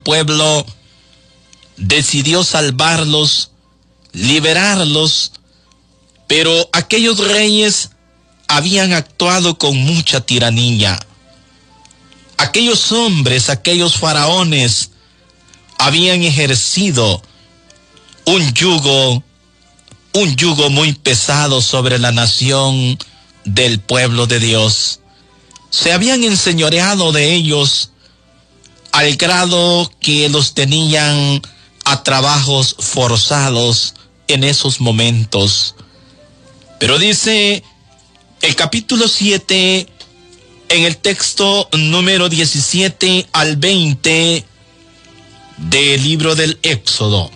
pueblo decidió salvarlos, liberarlos, pero aquellos reyes habían actuado con mucha tiranía. Aquellos hombres, aquellos faraones, habían ejercido un yugo muy pesado sobre la nación del pueblo de Dios. Se habían enseñoreado de ellos al grado que los tenían a trabajos forzados en esos momentos. Pero dice el capítulo 7, en el texto número 17 al 20 del libro del Éxodo,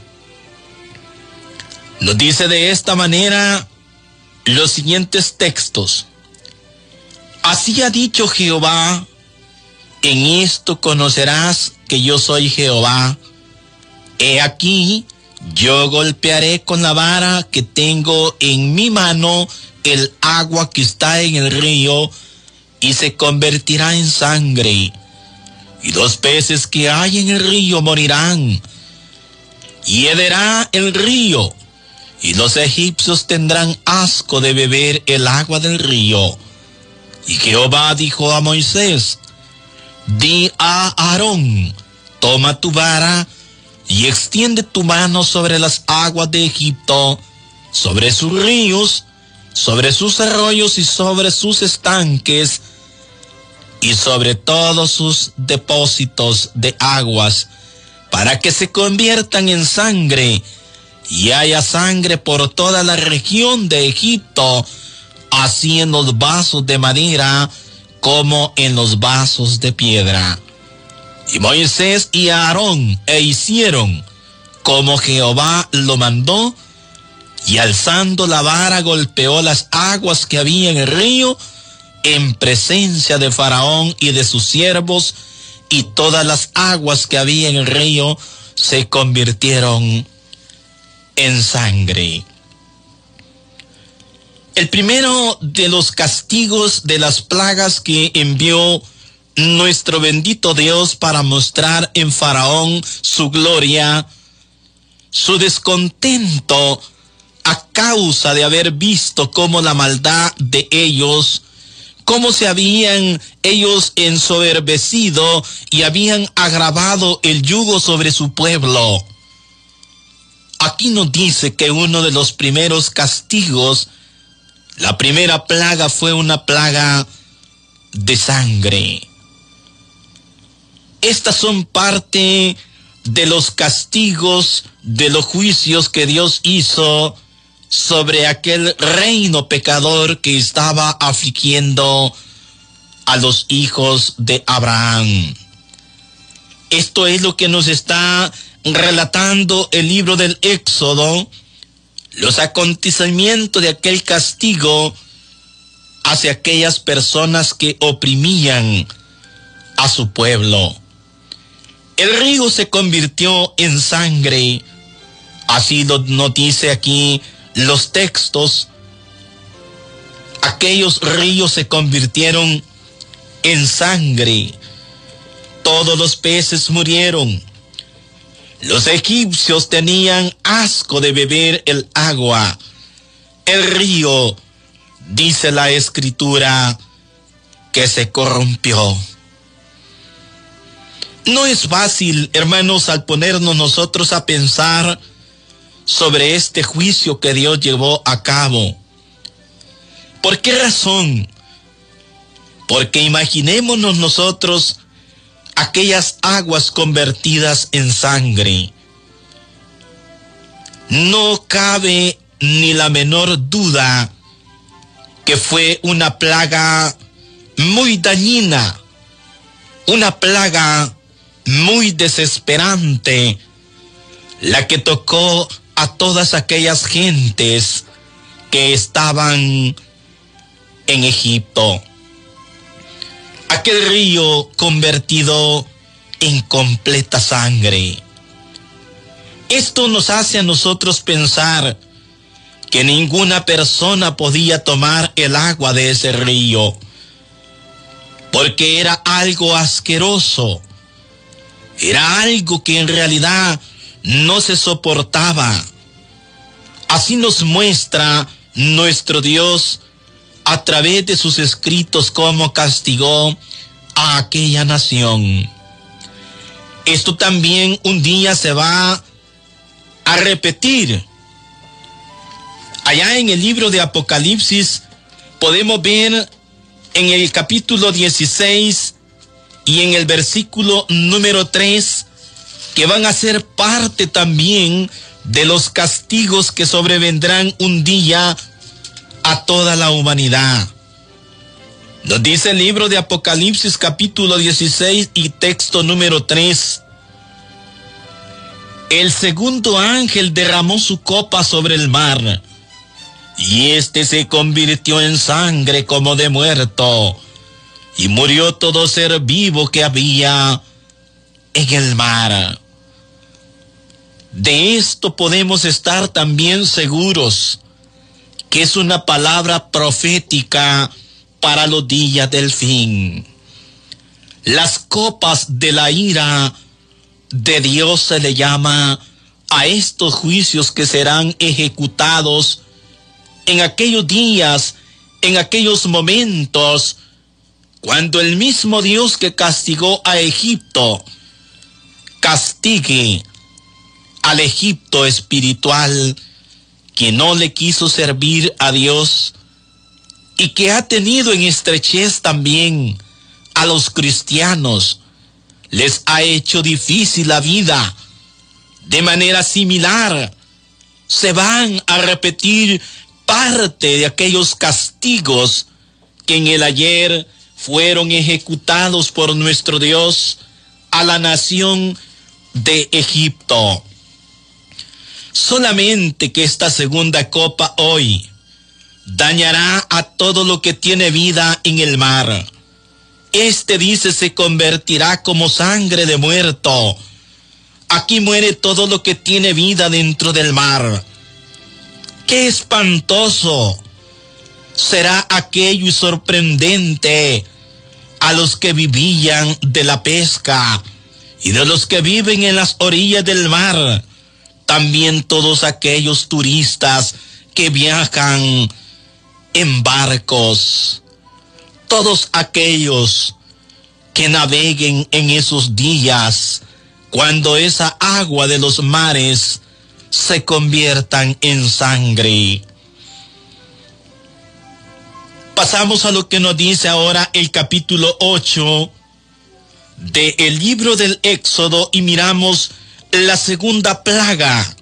nos dice de esta manera los siguientes textos. Así ha dicho Jehová: en esto conocerás que yo soy Jehová. He aquí, yo golpearé con la vara que tengo en mi mano el agua que está en el río, y se convertirá en sangre, y los peces que hay en el río morirán, y hederá el río, y los egipcios tendrán asco de beber el agua del río. Y Jehová dijo a Moisés: di a Aarón: toma tu vara y extiende tu mano sobre las aguas de Egipto, sobre sus ríos, sobre sus arroyos y sobre sus estanques, y sobre todos sus depósitos de aguas, para que se conviertan en sangre, y haya sangre por toda la región de Egipto, así en los vasos de madera como en los vasos de piedra. Y Moisés y Aarón hicieron como Jehová lo mandó, y alzando la vara golpeó las aguas que había en el río en presencia de Faraón y de sus siervos, y todas las aguas que había en el río se convirtieron en sangre. El primero de los castigos de las plagas que envió nuestro bendito Dios para mostrar en Faraón su gloria, su descontento a causa de haber visto cómo la maldad de ellos, cómo se habían ellos ensoberbecido y habían agravado el yugo sobre su pueblo. Aquí nos dice que uno de los primeros castigos, la primera plaga, fue una plaga de sangre. Estas son parte de los castigos, de los juicios que Dios hizo sobre aquel reino pecador que estaba afligiendo a los hijos de Abraham. Esto es lo que nos está relatando el libro del Éxodo, los acontecimientos de aquel castigo hacia aquellas personas que oprimían a su pueblo. El río se convirtió en sangre, así nos dice aquí los textos. Aquellos ríos se convirtieron en sangre, todos los peces murieron. Los egipcios tenían asco de beber el agua. El río, dice la Escritura, que se corrompió. No es fácil, hermanos, al ponernos nosotros a pensar sobre este juicio que Dios llevó a cabo. ¿Por qué razón? Porque imaginémonos nosotros aquellas aguas convertidas en sangre. No cabe ni la menor duda que fue una plaga muy dañina, una plaga muy desesperante, la que tocó a todas aquellas gentes que estaban en Egipto. Aquel río convertido en completa sangre. Esto nos hace a nosotros pensar que ninguna persona podía tomar el agua de ese río, porque era algo asqueroso, Era algo que en realidad no se soportaba. Así nos muestra nuestro Dios a través de sus escritos cómo castigó a aquella nación. Esto también un día se va a repetir. Allá en el libro de Apocalipsis podemos ver en el capítulo 16 y en el versículo número 3 que van a ser parte también de los castigos que sobrevendrán un día a toda la humanidad. Nos dice el libro de Apocalipsis capítulo 16 y texto número 3. El segundo ángel derramó su copa sobre el mar, y éste se convirtió en sangre como de muerto, y murió todo ser vivo que había en el mar. De esto podemos estar también seguros, que es una palabra profética para los días del fin. Las copas de la ira de Dios se le llama a estos juicios que serán ejecutados en aquellos días, en aquellos momentos, cuando el mismo Dios que castigó a Egipto, castigue al Egipto espiritual que no le quiso servir a Dios y que ha tenido en estrechez también a los cristianos, les ha hecho difícil la vida. De manera similar, se van a repetir parte de aquellos castigos que en el ayer fueron ejecutados por nuestro Dios a la nación de Egipto. Solamente que esta segunda copa hoy dañará a todo lo que tiene vida en el mar. Este dice se convertirá como sangre de muerto. Aquí muere todo lo que tiene vida dentro del mar. ¡Qué espantoso será aquello y sorprendente a los que vivían de la pesca y de los que viven en las orillas del mar! También todos aquellos turistas que viajan en barcos, todos aquellos que naveguen en esos días, cuando esa agua de los mares se conviertan en sangre. Pasamos a lo que nos dice ahora el capítulo 8 del libro del Éxodo y miramos la segunda plaga.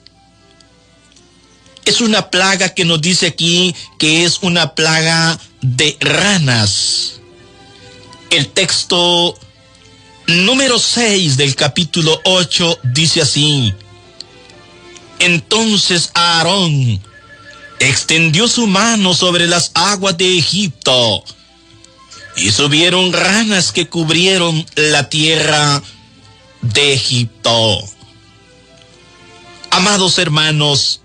Es una plaga que nos dice aquí que es una plaga de ranas. El texto número 6 del capítulo 8 dice así: Entonces Aarón extendió su mano sobre las aguas de Egipto, y subieron ranas que cubrieron la tierra de Egipto. Amados hermanos,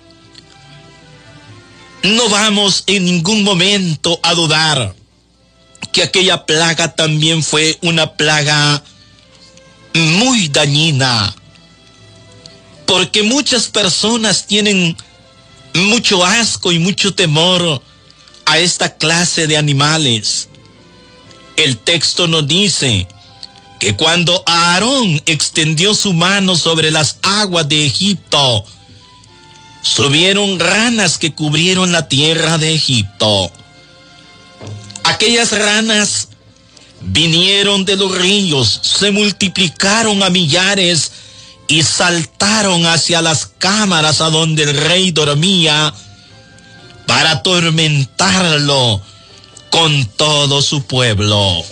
no vamos en ningún momento a dudar que aquella plaga también fue una plaga muy dañina, porque muchas personas tienen mucho asco y mucho temor a esta clase de animales. El texto nos dice que cuando Aarón extendió su mano sobre las aguas de Egipto, subieron ranas que cubrieron la tierra de Egipto. Aquellas ranas vinieron de los ríos, se multiplicaron a millares y saltaron hacia las cámaras a donde el rey dormía para atormentarlo con todo su pueblo.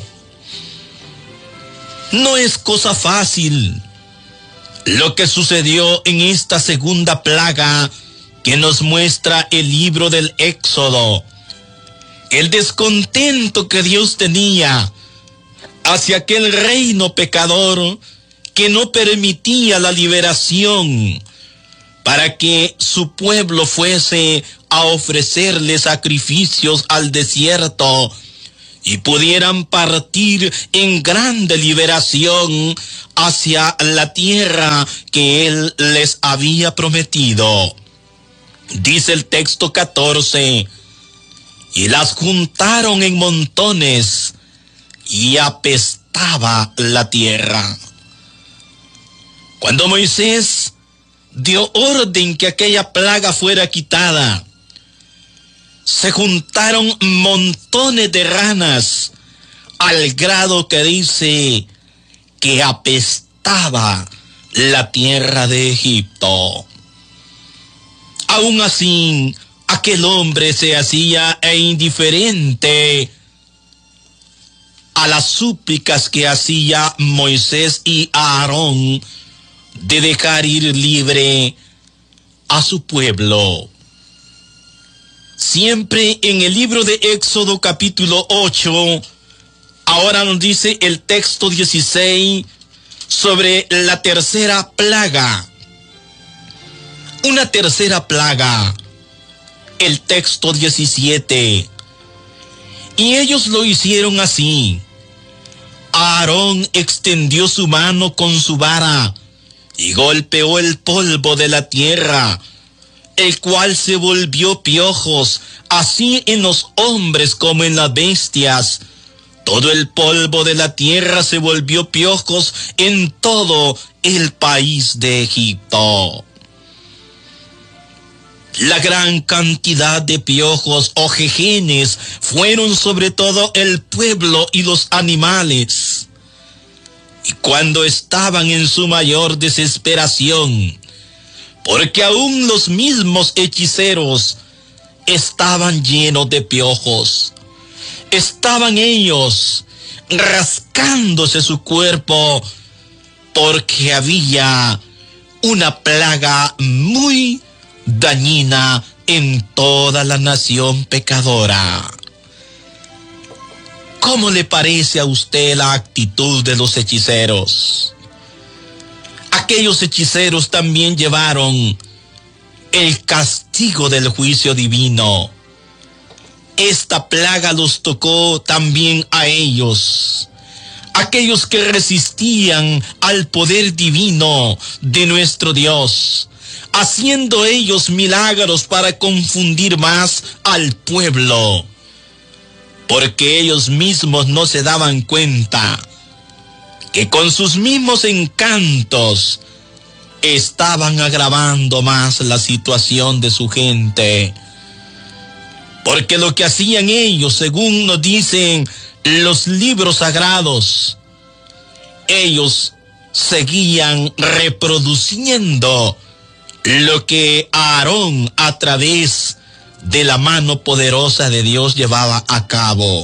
No es cosa fácil lo que sucedió en esta segunda plaga que nos muestra el libro del Éxodo. El descontento que Dios tenía hacia aquel reino pecador que no permitía la liberación para que su pueblo fuese a ofrecerle sacrificios al desierto y pudieran partir en grande liberación hacia la tierra que Él les había prometido. Dice el texto 14, y las juntaron en montones y apestaba la tierra. Cuando Moisés dio orden que aquella plaga fuera quitada, se juntaron montones de ranas al grado que dice que apestaba la tierra de Egipto. Aún así, aquel hombre se hacía indiferente a las súplicas que hacía Moisés y Aarón de dejar ir libre a su pueblo. Siempre en el libro de Éxodo capítulo 8, ahora nos dice el texto 16 sobre la tercera plaga. Una tercera plaga, el texto 17. Y ellos lo hicieron así. Aarón extendió su mano con su vara y golpeó el polvo de la tierra, el cual se volvió piojos, así en los hombres como en las bestias. Todo el polvo de la tierra se volvió piojos en todo el país de Egipto. La gran cantidad de piojos o jejenes fueron sobre todo el pueblo y los animales. Y cuando estaban en su mayor desesperación, porque aún los mismos hechiceros estaban llenos de piojos, estaban ellos rascándose su cuerpo, porque había una plaga muy dañina en toda la nación pecadora. ¿Cómo le parece a usted la actitud de los hechiceros? Aquellos hechiceros también llevaron el castigo del juicio divino. Esta plaga los tocó también a ellos. Aquellos que resistían al poder divino de nuestro Dios, haciendo ellos milagros para confundir más al pueblo, porque ellos mismos no se daban cuenta que con sus mismos encantos estaban agravando más la situación de su gente. Porque lo que hacían ellos, según nos dicen los libros sagrados, ellos seguían reproduciendo lo que Aarón, a través de la mano poderosa de Dios, llevaba a cabo.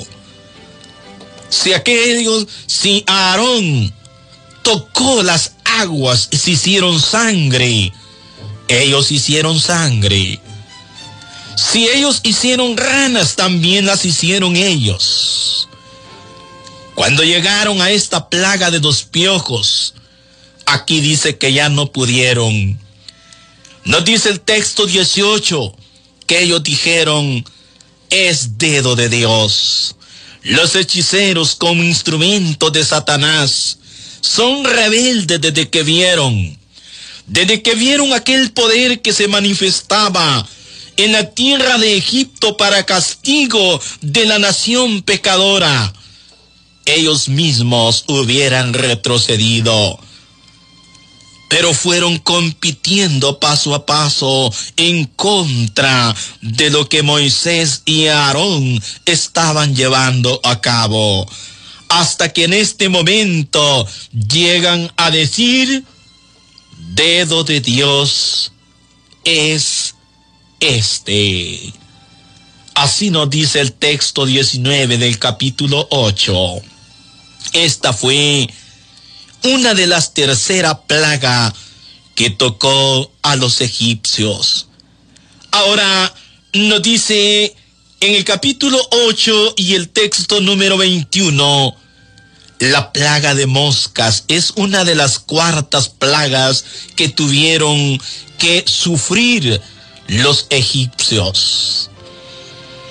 Si Aarón tocó las aguas y se hicieron sangre, ellos hicieron sangre. Si ellos hicieron ranas, también las hicieron ellos. Cuando llegaron a esta plaga de los piojos, aquí dice que ya no pudieron. Nos dice el texto 18 que ellos dijeron: es dedo de Dios. Los hechiceros, como instrumentos de Satanás, son rebeldes desde que vieron aquel poder que se manifestaba en la tierra de Egipto para castigo de la nación pecadora. Ellos mismos hubieran retrocedido, pero fueron compitiendo paso a paso en contra de lo que Moisés y Aarón estaban llevando a cabo, hasta que en este momento llegan a decir: dedo de Dios es este. Así nos dice el texto 19 del capítulo 8. Esta fue una de las tercera plaga que tocó a los egipcios. Ahora nos dice en el capítulo 8 y el texto número 21, la plaga de moscas es una de las cuartas plagas que tuvieron que sufrir los egipcios.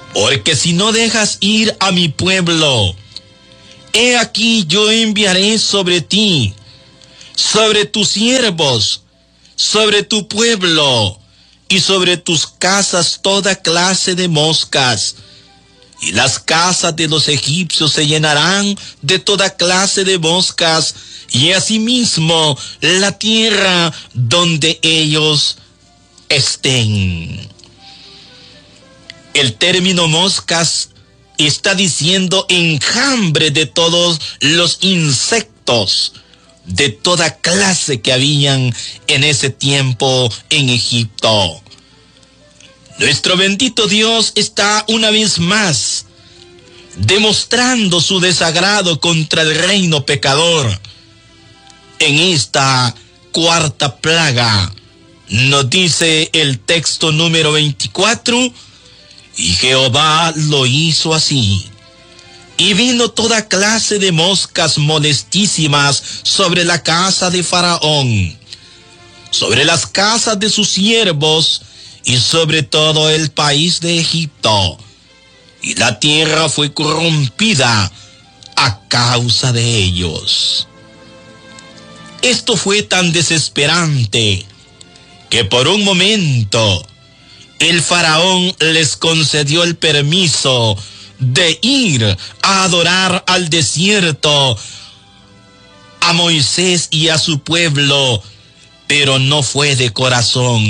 Porque si no dejas ir a mi pueblo, he aquí yo enviaré sobre ti, sobre tus siervos, sobre tu pueblo y sobre tus casas toda clase de moscas. Y las casas de los egipcios se llenarán de toda clase de moscas, y asimismo la tierra donde ellos estén. El término moscas está diciendo enjambre de todos los insectos de toda clase que habían en ese tiempo en Egipto. Nuestro bendito Dios está una vez más demostrando su desagrado contra el reino pecador. En esta cuarta plaga, nos dice el texto número 24, y Jehová lo hizo así. Y vino toda clase de moscas molestísimas sobre la casa de Faraón, sobre las casas de sus siervos y sobre todo el país de Egipto. Y la tierra fue corrompida a causa de ellos. Esto fue tan desesperante que por un momento el faraón les concedió el permiso de ir a adorar al desierto a Moisés y a su pueblo, pero no fue de corazón.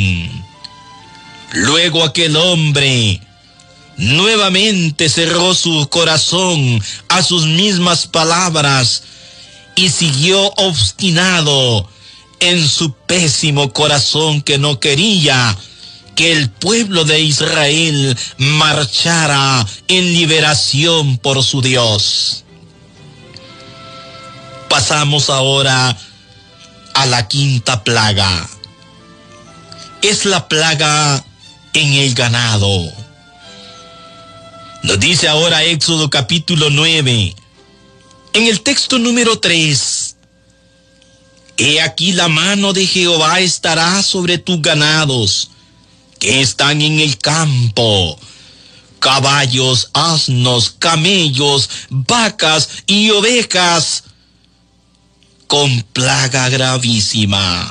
Luego aquel hombre nuevamente cerró su corazón a sus mismas palabras y siguió obstinado en su pésimo corazón, que no quería que el pueblo de Israel marchara en liberación por su Dios. Pasamos ahora a la quinta plaga. Es la plaga en el ganado. Nos dice ahora Éxodo capítulo 9, en el texto número 3. He aquí la mano de Jehová estará sobre tus ganados que están en el campo, caballos, asnos, camellos, vacas y ovejas, con plaga gravísima.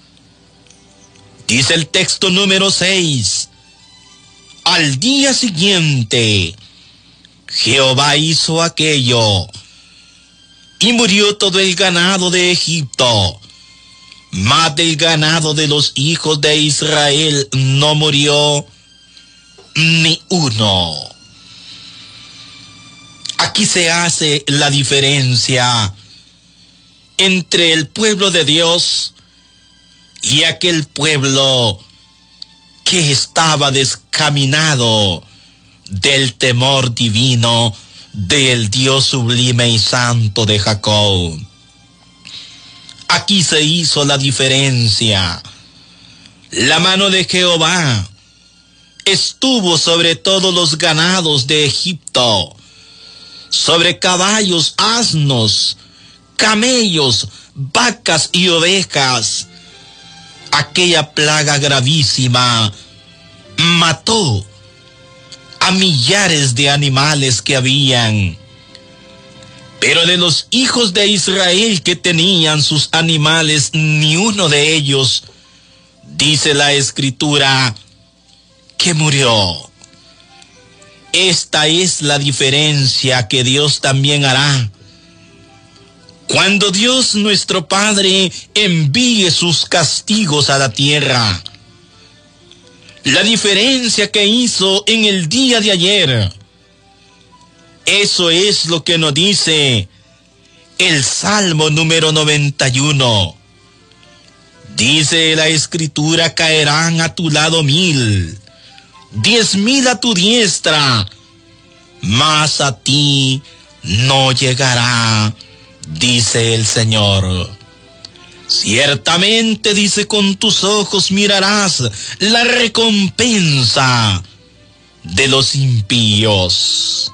Dice el texto número 6. Al día siguiente, Jehová hizo aquello, y murió todo el ganado de Egipto. Mas del ganado de los hijos de Israel no murió ni uno. Aquí se hace la diferencia entre el pueblo de Dios y aquel pueblo que estaba descaminado del temor divino del Dios sublime y santo de Jacob. Aquí se hizo la diferencia. La mano de Jehová estuvo sobre todos los ganados de Egipto, sobre caballos, asnos, camellos, vacas y ovejas. Aquella plaga gravísima mató a millares de animales que habían. Pero de los hijos de Israel que tenían sus animales, ni uno de ellos, dice la Escritura, que murió. Esta es la diferencia que Dios también hará cuando Dios nuestro Padre envíe sus castigos a la tierra. La diferencia que hizo en el día de ayer, eso es lo que nos dice el Salmo número 91. Dice la Escritura, caerán a tu lado 1000, 10,000 a tu diestra, mas a ti no llegará, dice el Señor. Ciertamente, dice, con tus ojos mirarás la recompensa de los impíos.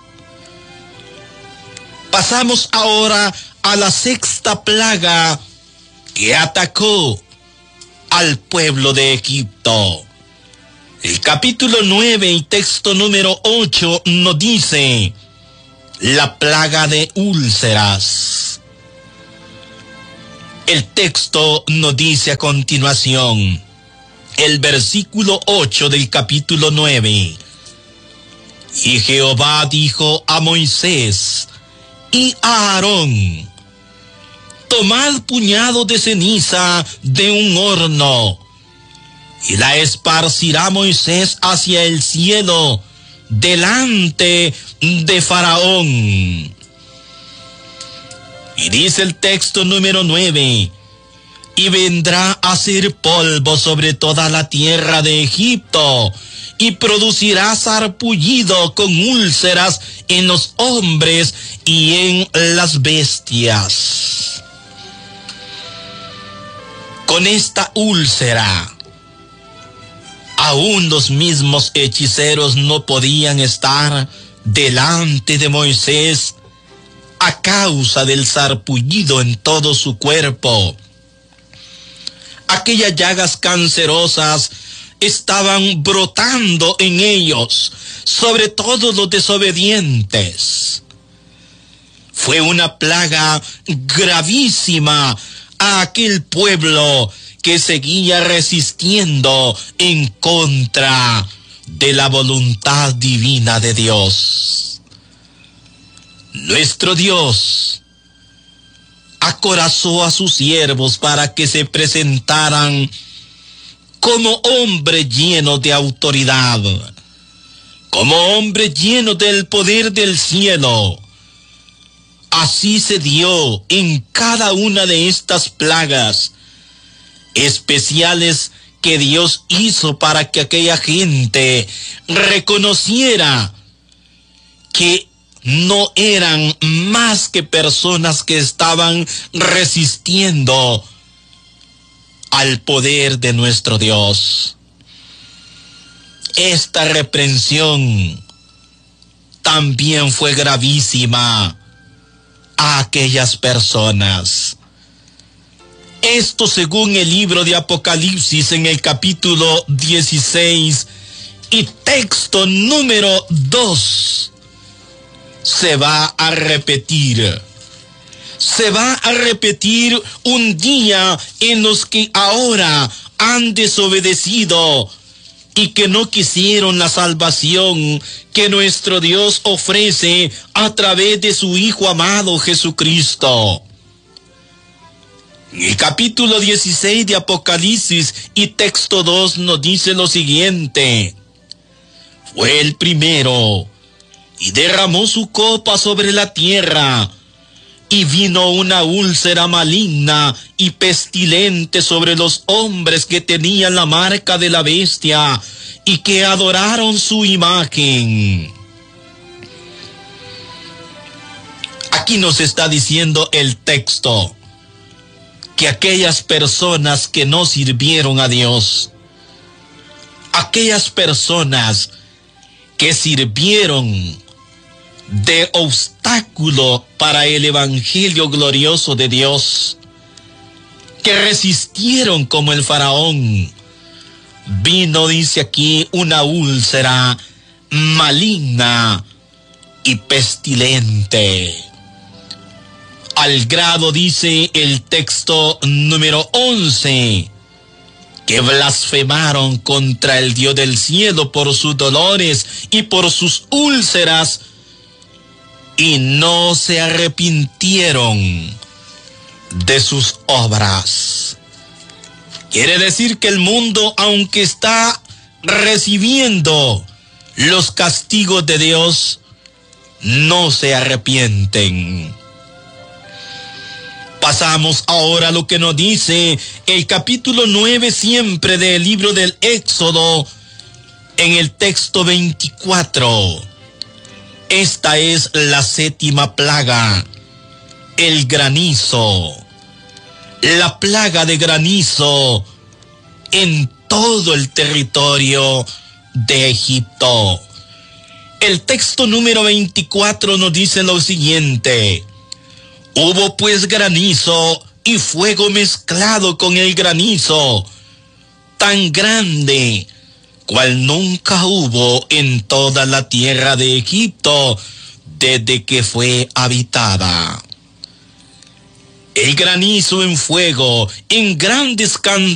Pasamos ahora a la sexta plaga que atacó al pueblo de Egipto. El capítulo 9 y texto número 8 nos dice la plaga de úlceras. El texto nos dice a continuación, el versículo 8 del capítulo 9. Y Jehová dijo a Moisés y a Aarón: tomad puñado de ceniza de un horno, y la esparcirá Moisés hacia el cielo, delante de Faraón. Y dice el texto número 9, y vendrá a ser polvo sobre toda la tierra de Egipto, y producirá sarpullido con úlceras en los hombres y en las bestias. Con esta úlcera, aún los mismos hechiceros no podían estar delante de Moisés a causa del sarpullido en todo su cuerpo. Aquellas llagas cancerosas estaban brotando en ellos, sobre todo los desobedientes. Fue una plaga gravísima a aquel pueblo que seguía resistiendo en contra de la voluntad divina de Dios. Nuestro Dios acorazó a sus siervos para que se presentaran como hombres llenos de autoridad, como hombres llenos del poder del cielo. Así se dio en cada una de estas plagas especiales que Dios hizo para que aquella gente reconociera que no eran más que personas que estaban resistiendo al poder de nuestro Dios. Esta reprensión también fue gravísima a aquellas personas. Esto según el libro de Apocalipsis en el capítulo 16 y texto número 2 se va a repetir. Se va a repetir un día en los que ahora han desobedecido y que no quisieron la salvación que nuestro Dios ofrece a través de su Hijo amado Jesucristo. En el capítulo 16 de Apocalipsis y texto 2 nos dice lo siguiente: fue el primero y derramó su copa sobre la tierra, y vino una úlcera maligna y pestilente sobre los hombres que tenían la marca de la bestia y que adoraron su imagen. Aquí nos está diciendo el texto que aquellas personas que no sirvieron a Dios, aquellas personas que sirvieron de obstáculo para el evangelio glorioso de Dios, que resistieron como el faraón, vino, dice aquí, una úlcera maligna y pestilente, al grado, dice el texto número 11, que blasfemaron contra el Dios del cielo por sus dolores y por sus úlceras, y no se arrepintieron de sus obras. Quiere decir que el mundo, aunque está recibiendo los castigos de Dios, no se arrepienten. Pasamos ahora a lo que nos dice el capítulo 9 siempre del libro del Éxodo, en el texto 24. Esta es la séptima plaga, el granizo. La plaga de granizo en todo el territorio de Egipto. El texto número 24 nos dice lo siguiente: hubo pues granizo y fuego mezclado con el granizo, tan grande cual nunca hubo en toda la tierra de Egipto desde que fue habitada. El granizo en fuego, en grandes cantidades,